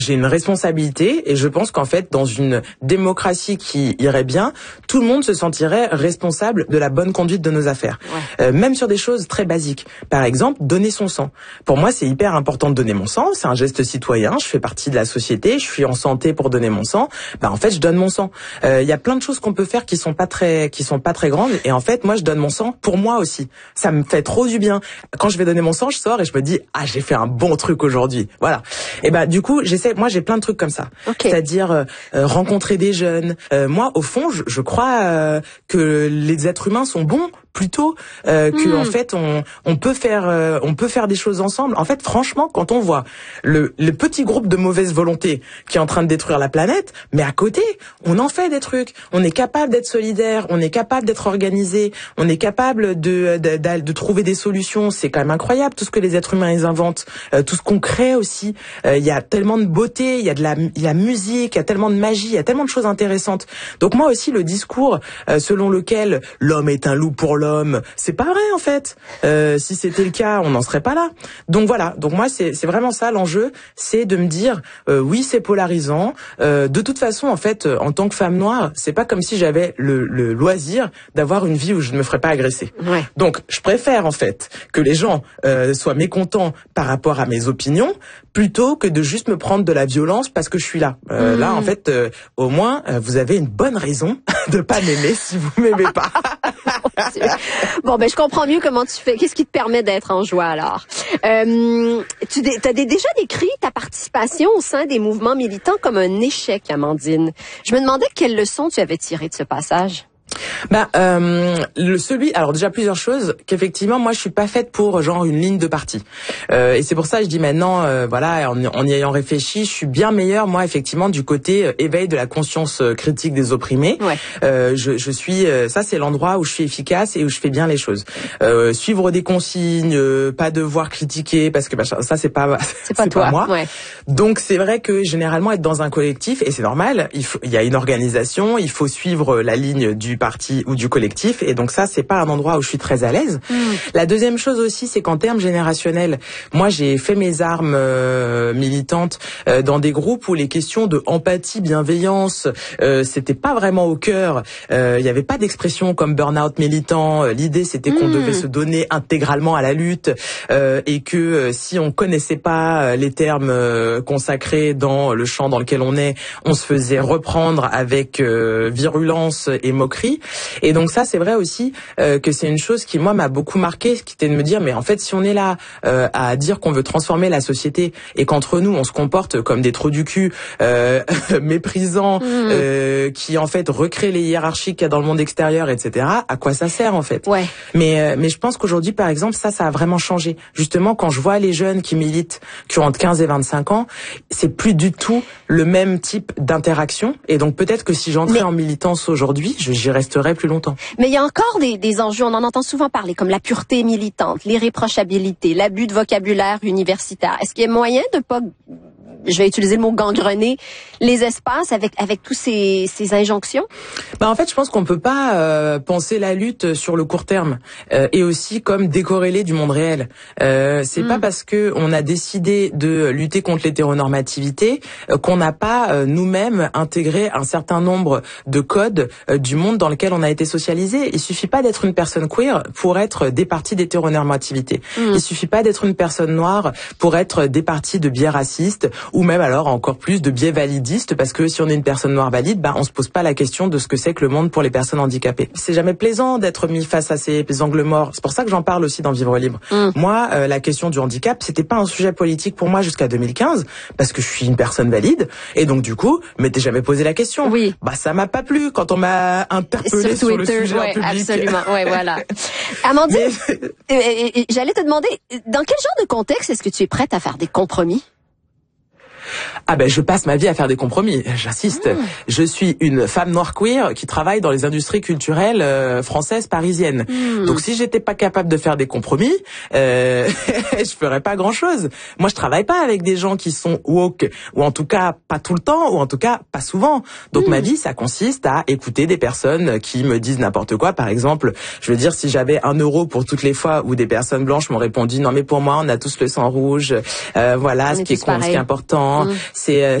J'ai une responsabilité et je pense qu'en fait, dans une démocratie qui irait bien, tout le monde se sentirait responsable de la bonne conduite de nos affaires. Ouais. Même sur des choses très basiques. Par exemple, donner son sang. Pour moi, c'est hyper important de donner mon sang. C'est un geste citoyen. Je fais partie de la société. Je suis en santé pour donner mon sang. En fait, je donne mon sang. Il y a plein de choses qu'on peut faire qui sont pas très grandes. Et en fait, moi, je donne mon sang pour moi aussi. Ça me fait trop du bien. Quand je vais donner mon sang, je sors et je me dis, j'ai fait un bon truc aujourd'hui. Voilà. Et du coup, moi j'ai plein de trucs comme ça. Okay. C'est-à-dire rencontrer des jeunes. Moi au fond, je crois que les êtres humains sont bons plutôt que en fait on peut faire des choses ensemble. En fait, franchement, quand on voit le petit groupe de mauvaise volonté qui est en train de détruire la planète, mais à côté, on en fait des trucs. On est capable d'être solidaire, on est capable d'être organisé, on est capable de trouver des solutions. C'est quand même incroyable tout ce que les êtres humains ils inventent, tout ce qu'on crée aussi. Il y a tellement de beauté, il y a de la musique, il y a tellement de magie, il y a tellement de choses intéressantes. Donc moi aussi le discours selon lequel l'homme est un loup pour l'homme, c'est pas vrai en fait. Si c'était le cas, on n'en serait pas là. Donc voilà. Donc moi c'est vraiment ça l'enjeu, c'est de me dire oui c'est polarisant. De toute façon en fait en tant que femme noire, c'est pas comme si j'avais le loisir d'avoir une vie où je ne me ferais pas agresser. Ouais. Donc je préfère en fait que les gens soient mécontents par rapport à mes opinions plutôt que de juste me prendre de la violence parce que je suis là. Là en fait au moins vous avez une bonne raison de pas m'aimer si vous m'aimez pas. Bon, je comprends mieux comment tu fais. Qu'est-ce qui te permet d'être en joie, alors? T'as déjà décrit ta participation au sein des mouvements militants comme un échec, Amandine. Je me demandais quelle leçon tu avais tirée de ce passage. Alors déjà plusieurs choses, qu'effectivement moi je suis pas faite pour genre une ligne de parti, et c'est pour ça que je dis maintenant en y ayant réfléchi, je suis bien meilleure moi effectivement du côté éveil de la conscience critique des opprimés. Ouais. Je suis ça c'est l'endroit où je suis efficace et où je fais bien les choses. Suivre des consignes, pas devoir critiquer parce que ça c'est pas moi. Ouais. Donc c'est vrai que généralement être dans un collectif, et c'est normal, il y a une organisation, il faut suivre la ligne du parti ou du collectif, et donc ça c'est pas un endroit où je suis très à l'aise. La deuxième chose aussi, c'est qu'en termes générationnels, moi j'ai fait mes armes militantes dans des groupes où les questions de empathie, bienveillance, c'était pas vraiment au cœur. Il y avait pas d'expression comme burn-out militant. L'idée c'était qu'on devait se donner intégralement à la lutte, et que si on connaissait pas les termes consacrés dans le champ dans lequel on est, on se faisait reprendre avec virulence et moquerie. Et donc ça c'est vrai aussi que c'est une chose qui moi m'a beaucoup marqué, qui était de me dire mais en fait si on est là à dire qu'on veut transformer la société et qu'entre nous on se comporte comme des trous du cul méprisants, qui en fait recréent les hiérarchies qu'il y a dans le monde extérieur, etc., à quoi ça sert en fait? Ouais. Mais je pense qu'aujourd'hui par exemple ça a vraiment changé. Justement quand je vois les jeunes qui militent, qui ont entre 15 et 25 ans, c'est plus du tout le même type d'interaction, et donc peut-être que si j'entrais en militance aujourd'hui, j'y resterai plus longtemps. Mais il y a encore des enjeux, on en entend souvent parler, comme la pureté militante, l'irréprochabilité, l'abus de vocabulaire universitaire. Est-ce qu'il y a moyen de pas, je vais utiliser le mot gangrener, les espaces avec tous ces injonctions? En fait, je pense qu'on peut pas penser la lutte sur le court terme et aussi comme décorrélée du monde réel. C'est pas parce que on a décidé de lutter contre l'hétéronormativité qu'on n'a pas nous-mêmes intégré un certain nombre de codes du monde dans lequel on a été socialisé. Il suffit pas d'être une personne queer pour être départie d'hétéronormativité. Il suffit pas d'être une personne noire pour être départie de biais racistes, ou même alors encore plus de biais validistes, parce que si on est une personne noire valide, on se pose pas la question de ce que c'est que le monde pour les personnes handicapées. C'est jamais plaisant d'être mis face à ces angles morts. C'est pour ça que j'en parle aussi dans Vivre Libre. Moi, la question du handicap, c'était pas un sujet politique pour moi jusqu'à 2015, parce que je suis une personne valide, et donc du coup, m'étais jamais posé la question. Oui. Ça m'a pas plu quand on m'a interpellé sur le sujet en public. Absolument. Ouais, voilà. Amandine, j'allais te demander, dans quel genre de contexte est-ce que tu es prête à faire des compromis? Je passe ma vie à faire des compromis, j'insiste. Je suis une femme noire queer qui travaille dans les industries culturelles françaises parisiennes. Donc si j'étais pas capable de faire des compromis, je ferais pas grand-chose. Moi je travaille pas avec des gens qui sont woke, ou en tout cas pas tout le temps, ou en tout cas pas souvent. Donc ma vie ça consiste à écouter des personnes qui me disent n'importe quoi. Par exemple, je veux dire, si j'avais 1 euro pour toutes les fois où des personnes blanches m'ont répondu non mais pour moi on a tous le sang rouge, voilà ce qui est important, c'est